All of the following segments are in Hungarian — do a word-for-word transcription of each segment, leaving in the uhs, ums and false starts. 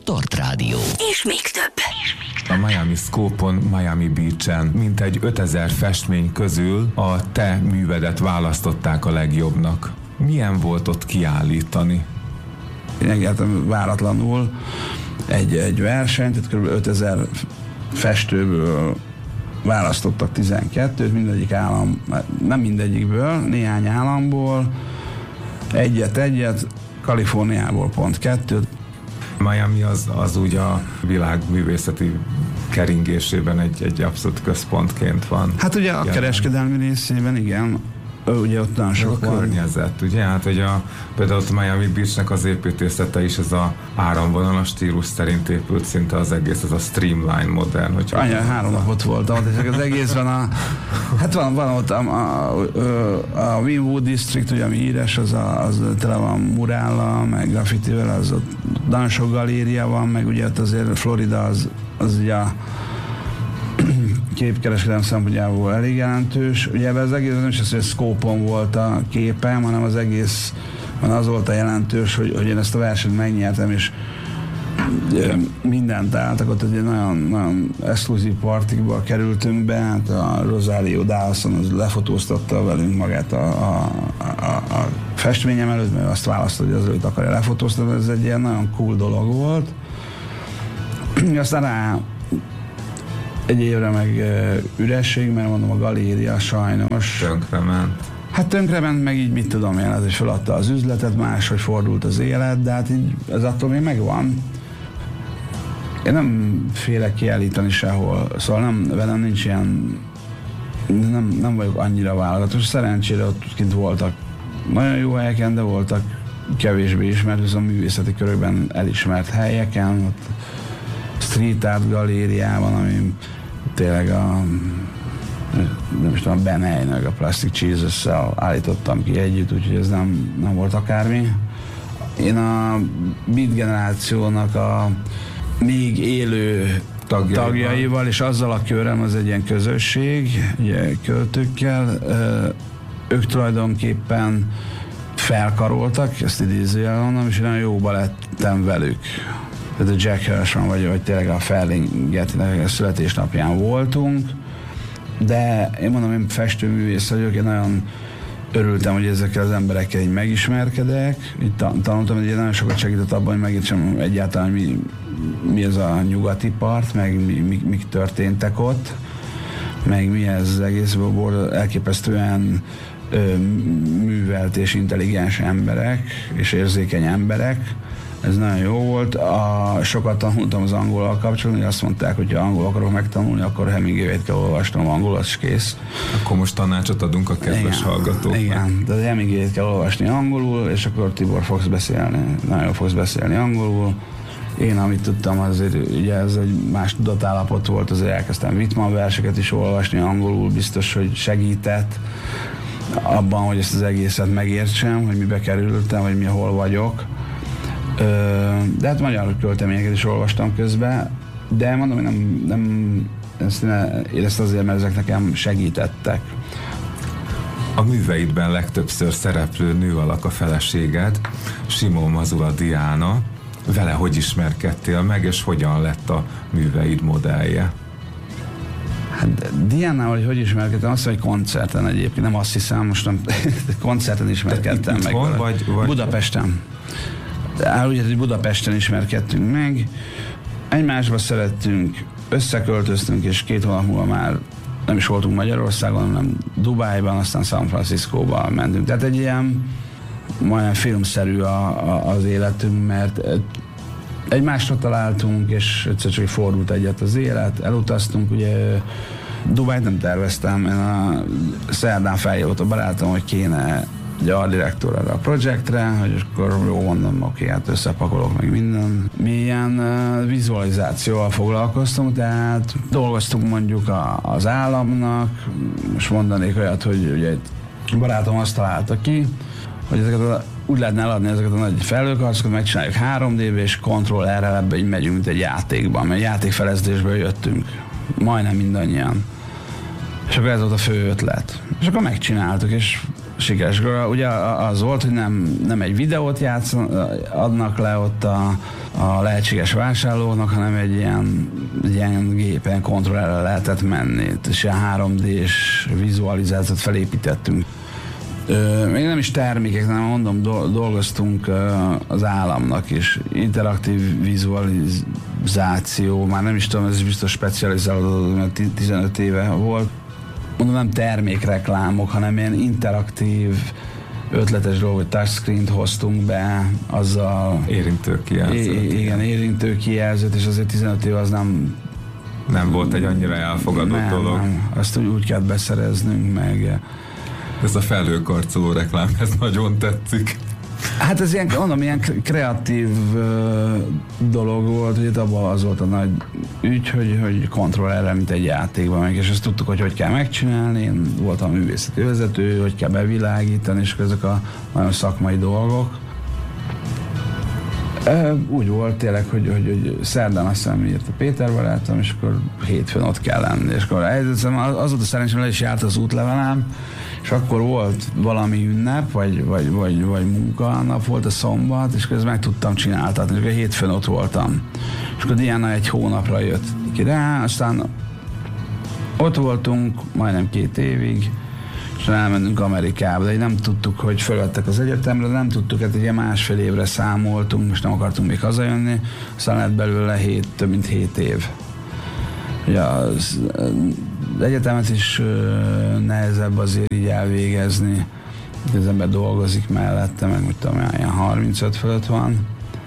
Start Rádió. És még több. És még több. A Miami Scope-on, Miami Beach-en mintegy ötezer festmény közül a te művedet választották a legjobbnak. Milyen volt ott kiállítani? Én megjeltem váratlanul egy, egy versenyt, tehát kb. ötezer festőből választottak tizenkettőt, mindegyik állam, nem mindegyikből, néhány államból, egyet-egyet, Kaliforniából pont kettőt. Miami az, az úgy a világ művészeti keringésében egy, egy abszolút központként van. Hát ugye a jelen. Kereskedelmi részében igen, ugye ott nagyon sok a van. környezet, ugye? Hát, hogy a, például ott Miami Beachnek az építészete is ez a áramvonalas stílus szerint épült szinte az egész, ez a streamline modern. Anya, három napot voltam, és az egész van a, hát van, van ott a, a, a, a Wynwood District, ugye, ami híres, az, a, az tele van murállal, meg graffitivel, az ott nagyon sok galéria van, meg ugye ott azért Florida az, az ugye a képkereskedelem szempontjából elég jelentős. Ugye ebben az egész nem is az, hogy a Scope-on volt a képem, hanem az egész az volt a jelentős, hogy, hogy én ezt a versenyt megnyertem, és mindent álltak, ott egy nagyon, nagyon exkluzív partikba kerültünk be, hát a Rosario Dawson az lefotóztatta velünk magát a, a, a, a festményem előtt, mert azt választott, hogy az előtt akarja lefotóztatni, ez egy ilyen nagyon cool dolog volt. Aztán rá egy évre meg üresség, mert mondom, a galéria sajnos tönkrement. Hát tönkrement, meg így mit tudom én, az is feladta az üzletet, máshogy fordult az élet, de hát így ez attól még megvan. Én nem félek kiállítani sehol, szóval nem, velem nincs ilyen, nem, nem vagyok annyira válogatos. Szerencsére ott kint voltak nagyon jó helyeken, de voltak kevésbé ismert, viszont művészeti körökben elismert helyeken, ott street art galériában, ami tényleg a nem is tudom, a Ben Heynek a Plastic Jesus-szel állítottam ki együtt, úgyhogy ez nem, nem volt akármi. Én a Beat generációnak a még élő tagjaival, tagjaival és azzal a körem, az egy ilyen közösség, ugye költőkkel, ők tulajdonképpen felkaroltak, ezt idézőjel mondom, és én nagyon jóba lettem velük. Tehát a Jack Hirschman vagy, vagy tényleg a Ferlinghetnek a születésnapján voltunk, de én mondom, én festőművész vagyok, én nagyon örültem, hogy ezekkel az emberekkel így megismerkedek, így tanultam, hogy nagyon sokat segített abban, hogy megértsem egyáltalán, hogy mi, mi ez a nyugati part, meg mi, mi, mik történtek ott, meg mi ez az egész, elképesztően ö, művelt és intelligens emberek, és érzékeny emberek. Ez nagyon jó volt. A, sokat tanultam az angolal kapcsolatban, hogy azt mondták, hogy ha angol akarok megtanulni, akkor Hemingway-t kell olvasnom angol, az is kész. Akkor most tanácsot adunk a kedves igen, hallgatóknak. Igen, de Hemingway-t kell olvasni angolul, és akkor Tibor fogsz beszélni, nagyon fogsz beszélni angolul. Én, amit tudtam, azért ugye ez egy más tudatállapot volt, azért elkezdtem Whitman verseket is olvasni angolul, biztos, hogy segített abban, hogy ezt az egészet megértsem, hogy mibe kerültem, vagy mi hol vagyok. De hát magyar költeményeket is olvastam közben, de mondom, hogy nem, nem ezt, ne, én ezt azért, mert ezek nekem segítettek. A műveidben legtöbbször szereplő nő alak a feleséged, Simon Mazula Diana. Vele hogy ismerkedtél meg, és hogyan lett a műveid modellje? Hát Diánával, hogy hogy ismerkedtem, azt mondja, hogy koncerten egyébként, nem azt hiszem, most nem, koncerten ismerkedtem meg. Van, vagy, vagy Budapesten. Áll, ugye, hogy Budapesten ismerkedtünk meg, egymásba szerettünk, összeköltöztünk, és két hónap múlva már nem is voltunk Magyarországon, hanem Dubájban, aztán San Franciscóban mentünk. Tehát egy ilyen majdnem filmszerű a, a, az életünk, mert egymásra találtunk, és egyszer csak fordult egyet az élet, elutaztunk, ugye Dubájt nem terveztem, én a szerdán feljött a barátom, hogy kéne egy artdirektor erre a projektre, hogy akkor jó, mondom, oké, hát összepakolok meg minden. Mi ilyen uh, vizualizációval foglalkoztunk, tehát dolgoztunk mondjuk a, az államnak, most mondanék olyat, hogy ugye egy barátom azt találta ki, hogy ezeket a, úgy lehetne eladni ezeket a nagy felhőkarcokat, megcsináljuk három dé-be, és Ctrl R-rel ebbe így megyünk, mint egy játékban, mert játékfelezésből jöttünk. Majdnem mindannyian. És akkor ez volt a fő ötlet. És akkor megcsináltuk, és sikeres. Ugye az volt, hogy nem, nem egy videót játsz, adnak le ott a, a lehetséges vásárlónak, hanem egy ilyen, egy ilyen gépen, kontrollerre lehetett menni. És ilyen három dés vizualizációt felépítettünk. Még nem is termékek, hanem mondom, dolgoztunk az államnak is. Interaktív vizualizáció, már nem is tudom, ez is biztos specializálódott, mert tizenöt éve volt. Mondom, nem termékreklámok, hanem ilyen interaktív, ötletes dolog, hogy touchscreen-t hoztunk be, azzal... Érintőkijelzőt. Igen, érintőkijelzőt, és azért tizenöt év az nem... Nem volt egy annyira elfogadott nem, dolog. Nem, azt úgy, úgy kell beszereznünk meg. Ez a felhőkarcoló reklám, ez nagyon tetszik. Hát ez ilyen, mondom, ilyen kreatív uh, dolog volt, hogy itt abban az volt a nagy ügy, hogy, hogy kontrollerre, mint egy játékban meg, és ezt tudtuk, hogy hogy kell megcsinálni. Én voltam művészeti vezető, hogy kell bevilágítani, és ezek a nagyon szakmai dolgok. Uh, úgy volt tényleg, hogy, hogy, hogy szerdán azt hiszem írta Péter barátom, és akkor hétfőn ott kell lenni. És akkor az volt a szerencsém, le is járt az útlevelem, és akkor volt valami ünnep, vagy, vagy, vagy, vagy munkanap volt a szombat, és akkor ezt meg tudtam csináltatni, és akkor hétfőn ott voltam. És akkor Diana egy hónapra jött ki rá, aztán ott voltunk majdnem két évig, és elmentünk Amerikába, de nem tudtuk, hogy fölvettek az egyetemre, de nem tudtuk, hát ugye másfél évre számoltunk, most nem akartunk még hazajönni, aztán lett belőle hét, több mint hét év. Ugye az, az egyetemet is uh, nehezebb azért így elvégezni, az ember dolgozik mellette, meg úgy tudom, ilyen harmincöt fölött van.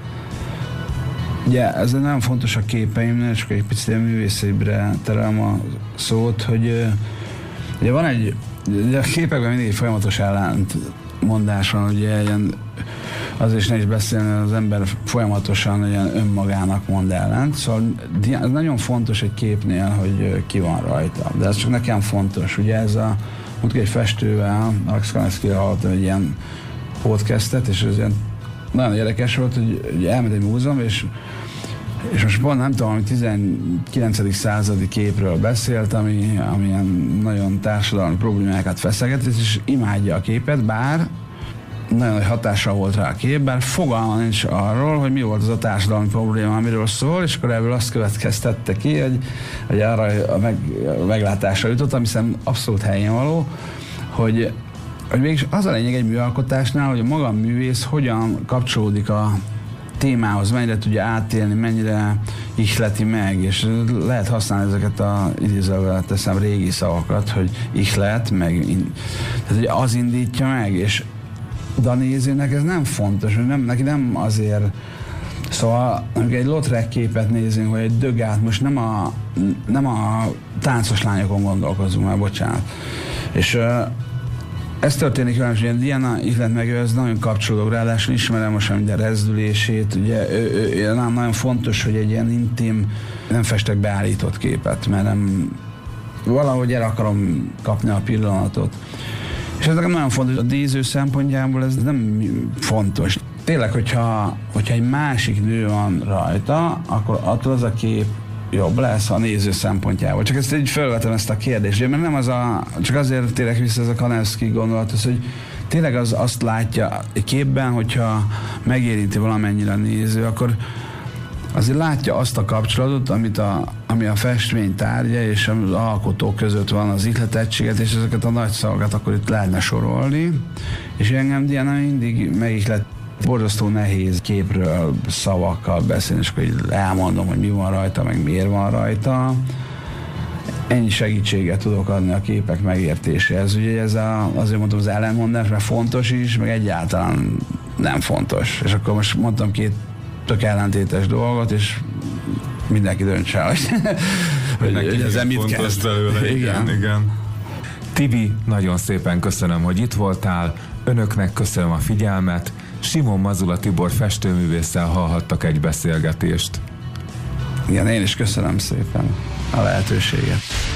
Ugye ez nagyon fontos a képeimnél, és akkor egy picit művészébbre terelem a szót, hogy uh, ugye van egy, ugye a képekben mindig folyamatos ellentmondás van, ugye ilyen, azért is ne is beszélni, az ember folyamatosan ilyen önmagának mond ellent, szóval ez nagyon fontos egy képnél, hogy ki van rajta, de ez csak nekem fontos, ugye ez a, mondjuk egy festővel, Alex Kanevszkivel hallottam egy ilyen podcastet, és ez ilyen nagyon érdekes volt, hogy, hogy elment egy múzeum, és és most pont nem tudom, hogy tizenkilencedik századi képről beszélt, ami, ami ilyen nagyon társadalmi problémákat feszeget, és imádja a képet, bár nagyon nagy hatással volt rá a kép, bár fogalma nincs arról, hogy mi volt az a társadalmi probléma, amiről szól, és akkor ebből azt következtette ki, hogy, hogy arra a, meg, a meglátásra jutott, ami szerintem abszolút helyén való, hogy, hogy mégis az a lényeg egy műalkotásnál, hogy a maga művész hogyan kapcsolódik a témához, mennyire tudja átélni, mennyire ihleti meg, és lehet használni ezeket a idézővel teszem régi szavakat, hogy ihlet, meg in, tehát, hogy az indítja meg, és de a nézőnek ez nem fontos, hogy nem, neki nem azért, szóval amikor egy Lautrec képet nézünk, vagy egy Degát, most nem a, nem a táncos lányokon gondolkozunk már, bocsánat. És uh, ez történik velem, hogy Diana ihlet meg, ez nagyon kapcsolódó, ráadásul ismerem most minden rezdülését, ugye ő, ő, ő, nagyon fontos, hogy egy ilyen intim, nem festek beállított képet, mert nem, valahogy el akarom kapni a pillanatot. És ez nagyon fontos, a néző szempontjából ez nem fontos. Tényleg, hogyha, hogyha egy másik nő van rajta, akkor attól az a kép jobb lesz a néző szempontjából. Csak ezt így felvetem ezt a kérdést, mert nem az a, csak azért tényleg vissza ez a Kanevszki gondolat, az, hogy tényleg az azt látja egy képben, hogyha megérinti valamennyire a néző, akkor azért látja azt a kapcsolatot, amit a, ami a festmény tárgya és az alkotó között van, az ihletettséget, és ezeket a nagy szavakat akkor itt lehetne sorolni. És engem Diana mindig megihlet, borzasztó nehéz képről, szavakkal beszélni, és akkor így elmondom, hogy mi van rajta, meg miért van rajta. Ennyi segítséget tudok adni a képek megértéséhez. Ugye ez a, azért mondtam az ellenmondás, mert fontos is, meg egyáltalán nem fontos. És akkor most mondtam két tök ellentétes dolgot, és mindenki döntse el, hogy, hogy, hogy ezzel mit kezd. Belőle, igen, igen. Tibi, nagyon szépen köszönöm, hogy itt voltál. Önöknek köszönöm a figyelmet. Simon Mazula Tibor festőművésszel hallhattak egy beszélgetést. Igen, én is köszönöm szépen a lehetőséget.